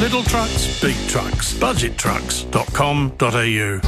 Little trucks, big trucks. Budgettrucks.com.au.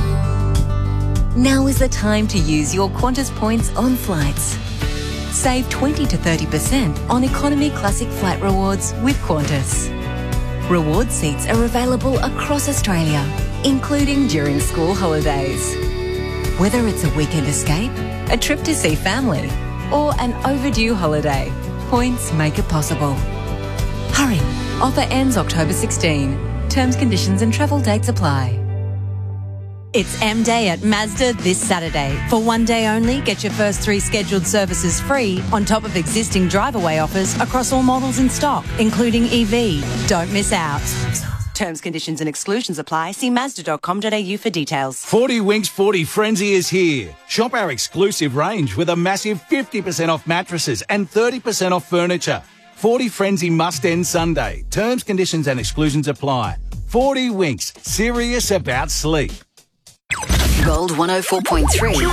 Now is the time to use your Qantas points on flights. Save 20 to 30% on Economy Classic Flight Rewards with Qantas. Reward seats are available across Australia, including during school holidays. Whether it's a weekend escape, a trip to see family, or an overdue holiday, points make it possible. Hurry! Offer ends October 16. Terms, conditions and travel dates apply. It's M-Day at Mazda this Saturday. For one day only, get your first 3 scheduled services free on top of existing drive-away offers across all models in stock, including EV. Don't miss out. Terms, conditions and exclusions apply. See Mazda.com.au for details. 40 Winks 40 Frenzy is here. Shop our exclusive range with a massive 50% off mattresses and 30% off furniture. 40 Frenzy must end Sunday. Terms, conditions and exclusions apply. 40 Winks, serious about sleep. Gold 104.3.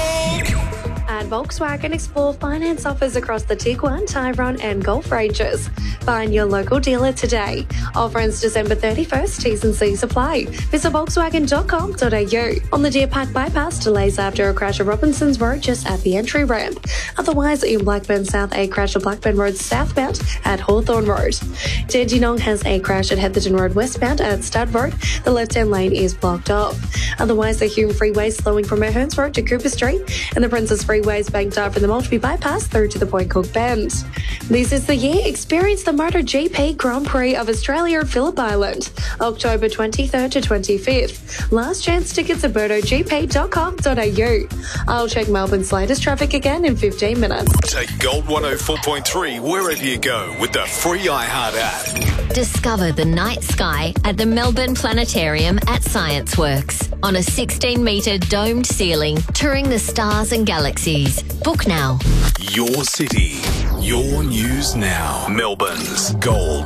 At Volkswagen, explore finance offers across the Tiguan, Tyrone and Golf ranges. Find your local dealer today. Offer ends December 31st. T's and C's apply. Visit Volkswagen.com.au. On the Deer Park bypass, delays after a crash at Robinson's Road just at the entry ramp. Otherwise, in Blackburn South, a crash at Blackburn Road southbound at Hawthorn Road. Dandenong has a crash at Heatherton Road westbound at Stud Road. The left-hand lane is blocked off. Otherwise, the Hume Freeway slowing from Ahern's Road to Cooper Street, and the Princess Freeway is banked up from the Maltby bypass through to the Point Cook Bend. This is the year. Experience the MotoGP Grand Prix of Australia at Phillip Island, October 23rd to 25th. Last chance tickets at MotoGP.com.au. I'll check Melbourne's latest traffic again in 15 minutes. Take Gold 104.3 wherever you go with the free iHeart app. Discover the night sky at the Melbourne Planetarium at ScienceWorks. On a 16-metre domed ceiling, touring the stars and galaxies. Book now. Your city, your news now. Melbourne's Gold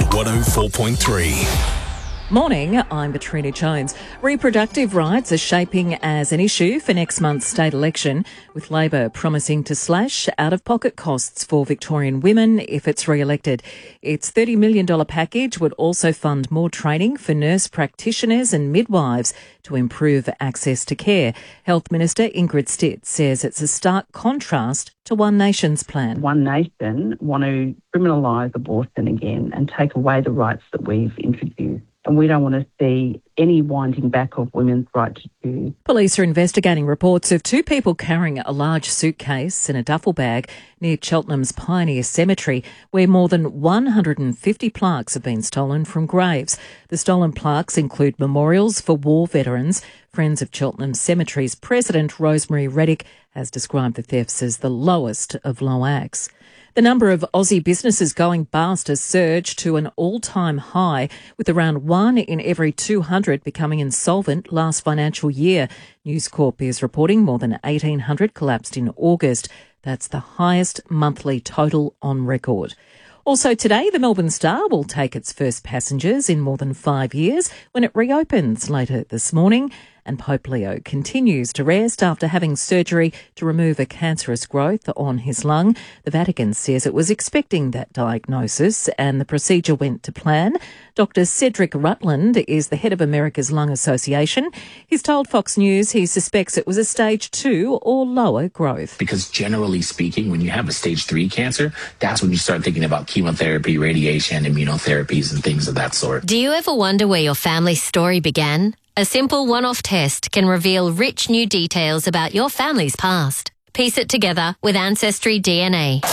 104.3. Morning, I'm Katrina Jones. Reproductive rights are shaping as an issue for next month's state election, with Labor promising to slash out-of-pocket costs for Victorian women if it's re-elected. Its $30 million package would also fund more training for nurse practitioners and midwives to improve access to care. Health Minister Ingrid Stitt says it's a stark contrast to One Nation's plan. One Nation want to criminalise abortion again and take away the rights that we've introduced. And we don't want to see any winding back of women's right to choose. Police are investigating reports of 2 people carrying a large suitcase and a duffel bag near Cheltenham's Pioneer Cemetery, where more than 150 plaques have been stolen from graves. The stolen plaques include memorials for war veterans. Friends of Cheltenham Cemetery's president, Rosemary Reddick, has described the thefts as the lowest of low acts. The number of Aussie businesses going bust has surged to an all-time high, with around 1 in every 200 becoming insolvent last financial year. News Corp is reporting more than 1,800 collapsed in August. That's the highest monthly total on record. Also today, the Melbourne Star will take its first passengers in more than 5 years when it reopens later this morning. And Pope Leo continues to rest after having surgery to remove a cancerous growth on his lung. The Vatican says it was expecting that diagnosis and the procedure went to plan. Dr. Cedric Rutland is the head of America's Lung Association. He's told Fox News he suspects it was a stage 2 or lower growth. Because generally speaking, when you have a stage 3 cancer, that's when you start thinking about chemotherapy, radiation, immunotherapies and things of that sort. Do you ever wonder where your family's story began? A simple one-off test can reveal rich new details about your family's past. Piece it together with Ancestry DNA.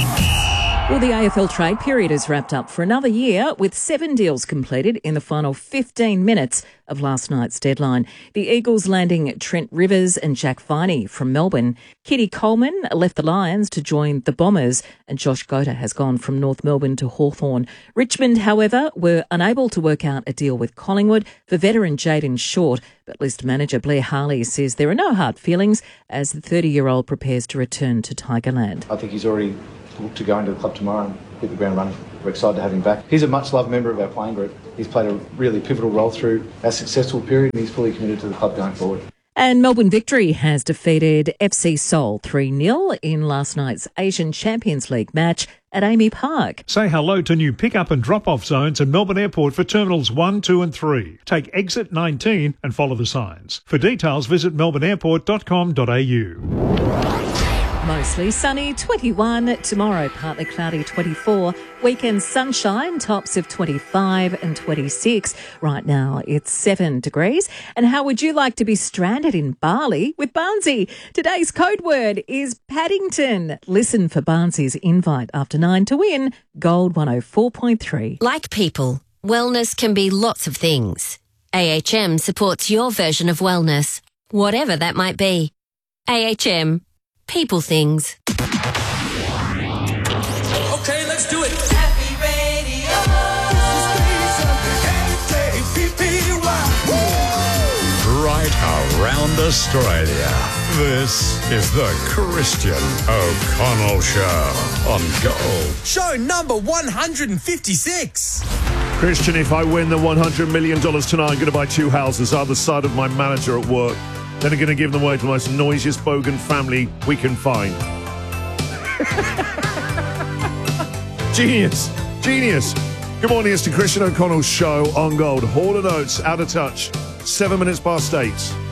Well, the AFL trade period is wrapped up for another year, with 7 deals completed in the final 15 minutes of last night's deadline. The Eagles landing Trent Rivers and Jack Viney from Melbourne. Kitty Coleman left the Lions to join the Bombers, and Josh Gota has gone from North Melbourne to Hawthorn. Richmond, however, were unable to work out a deal with Collingwood for veteran Jayden Short, but list manager Blair Harley says there are no hard feelings as the 30-year-old prepares to return to Tigerland. I think he's already look to go into the club tomorrow and hit the ground running. We're excited to have him back. He's a much-loved member of our playing group. He's played a really pivotal role through our successful period and he's fully committed to the club going forward. And Melbourne Victory has defeated FC Seoul 3-0 in last night's Asian Champions League match at Amy Park. Say hello to new pick-up and drop-off zones at Melbourne Airport for Terminals 1, 2 and 3. Take exit 19 and follow the signs. For details, visit melbourneairport.com.au. Mostly sunny, 21. Tomorrow, partly cloudy, 24. Weekend sunshine, tops of 25 and 26. Right now, it's 7 degrees. And how would you like to be stranded in Bali with Barnsey? Today's code word is Paddington. Listen for Barnsey's invite after 9 to win Gold 104.3. Like people, wellness can be lots of things. AHM supports your version of wellness, whatever that might be. AHM. People things. Okay, let's do it. Happy Radio. Right around Australia. This is the Christian O'Connell Show on Gold. Show number 156. Christian, if I win the $100 million tonight, I'm going to buy 2 houses either side of my manager at work. Then I'm going to give them away to the most noisiest bogan family we can find. Genius. Genius. Good morning, it's the Christian O'Connell Show on Gold. Hall & Oates, Out of Touch. 7 minutes past 8.